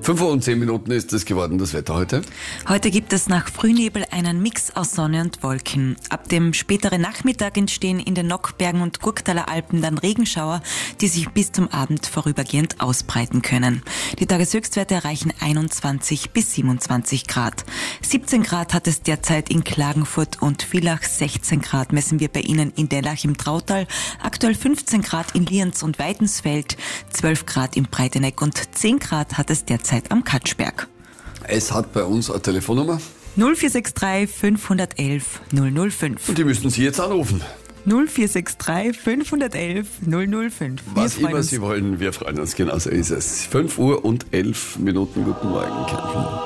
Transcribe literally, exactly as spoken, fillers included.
fünf Uhr und zehn Minuten ist es geworden, das Wetter heute. Heute gibt es nach Frühnebel einen Mix aus Sonne und Wolken. Ab dem späteren Nachmittag entstehen in den Nockbergen und Gurktaler Alpen dann Regenschauer, die sich bis zum Abend vorübergehend ausbreiten können. Die Tageshöchstwerte erreichen einundzwanzig bis siebenundzwanzig Grad. siebzehn Grad hat es derzeit in Klagenfurt und Villach, sechzehn Grad messen wir bei Ihnen in Dellach im Trautal, aktuell fünfzehn Grad in Lienz und Weidensfeld, zwölf Grad im Breiteneck und zehn Grad hat es derzeit am Katschberg. Es hat bei uns eine Telefonnummer. null vier sechs drei fünf eins eins null null fünf. Und die müssen Sie jetzt anrufen. null vier sechs drei fünf eins eins null null fünf. Was immer Sie wollen, wir freuen uns, genauso ist es. fünf Uhr und elf Minuten, guten Morgen, Kärnten.